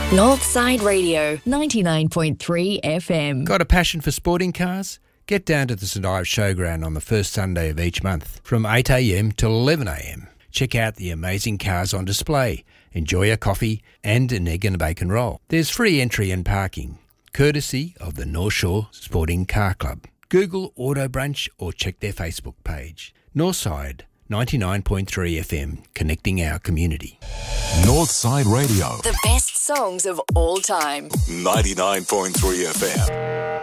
Northside Radio, 99.3 FM. Got a passion for sporting cars? Get down to the St Ives Showground on the first Sunday of each month from 8am till 11am. Check out the amazing cars on display, enjoy a coffee and an egg and bacon roll. There's free entry and parking, courtesy of the North Shore Sporting Car Club. Google Auto Brunch or check their Facebook page. Northside 99.3 FM, connecting our community. Northside Radio. The best songs of all time. 99.3 FM.